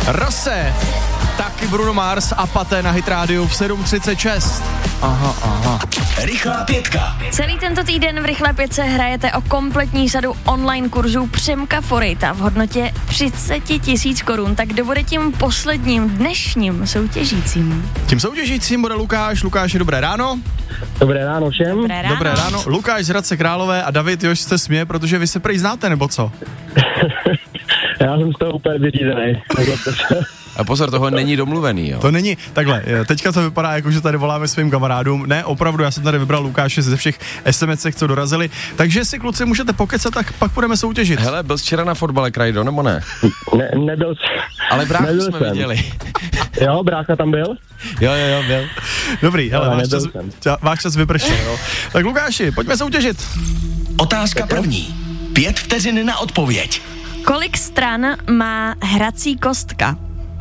Rose, taky Bruno Mars a Paté na Hit Radio v 7:36. Aha. Rychlá pětka. Celý tento týden v Rychlé pětce hrajete o kompletní sadu online kurzů Přemka Forejta v hodnotě 30 000 korun. Tak kdo bude tím posledním dnešním soutěžícím? Tím soutěžícím bude Lukáš. Lukáši, dobré ráno. Dobré ráno všem. Dobré ráno. Lukáš z Hradce Králové a David Još se směje, protože vy se prej znáte, nebo co? Já jsem z toho úplně vyřízený. A pozor, tohle není domluvený, jo? To není, takhle, teďka to vypadá jako, že tady voláme svým kamarádům. Ne, opravdu, já jsem tady vybral Lukáše ze všech SMS-ek, co dorazili. Takže si kluci můžete pokecat, tak pak budeme soutěžit. Hele, byl jsi včera na fotbale, Krajdo, nebo ne? Nebyl jsem. Ale bráchu jsme viděli. Jo, brácha tam byl? Jo, byl. Dobrý, hele, váš čas vypršel, jo. Tak Lukáši, pojďme soutěžit. Otázka první. 5 vteřin na odpověď. Kolik stran má hrací kostka?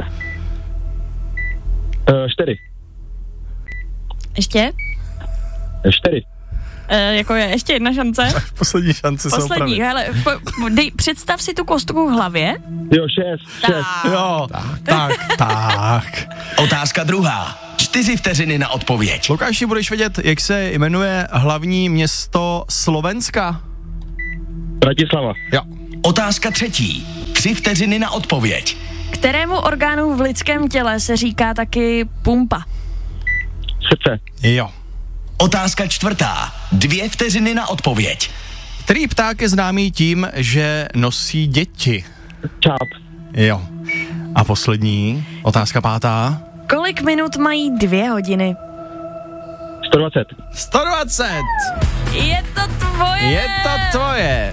4. Ještě? 4. Jako je ještě jedna šance? Poslední šance se opravit. Poslední, hele, představ si tu kostku v hlavě. Jo, 6. Jo, tak. Otázka druhá. 4 vteřiny na odpověď. Lukáši, budeš vědět, jak se jmenuje hlavní město Slovenska? Bratislava. Jo. Otázka třetí. 3 vteřiny na odpověď. Kterému orgánu v lidském těle se říká taky pumpa? Srdce. Jo. Otázka čtvrtá. 2 vteřiny na odpověď. Který pták je známý tím, že nosí děti? Čáp. Jo. A poslední, otázka pátá. Kolik minut mají 2 hodiny? 120. 120! Je to tvoje! Je to tvoje!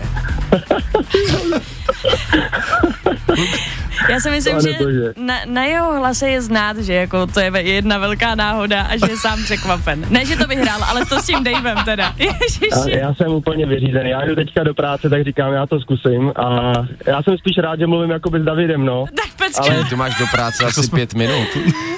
Já si myslím, že na jeho hlase je znát, že jako to je jedna velká náhoda a že je sám překvapen. Ne, že to vyhrál, ale to s tím Davem teda. Já jsem úplně vyřízený. Já jdu teďka do práce, tak říkám, já to zkusím a já jsem spíš rád, že mluvím jakoby s Davidem, no. Tak počkej. Ale ty máš do práce asi 5 minut.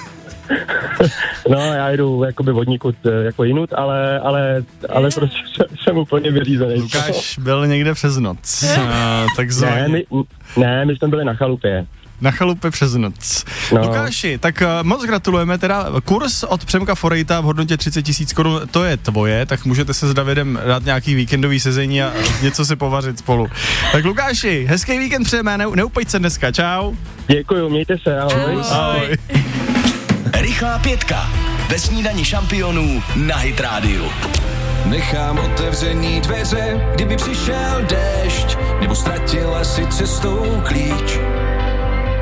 No, já jdu jakoby vodníkud jako jinut, ale prostě jsem úplně vyřízený. Lukáš byl někde přes noc. Takzvaně. Ne, my jsme byli na chalupě. Na chalupě přes noc. No. Lukáši, tak moc gratulujeme, teda kurz od Přemka Forejta v hodnotě 30 000 korun, to je tvoje, tak můžete se s Davidem dát nějaký víkendový sezení a něco si povařit spolu. Tak Lukáši, hezký víkend přejeme, neupeď se dneska, čau. Děkuju, mějte se, ahoj. Ahoj. Rychlá pětka. Ve snídani šampionů na Hit Radio. Nechám otevřený dveře, kdyby přišel déšť, nebo ztratila si cestou klíč.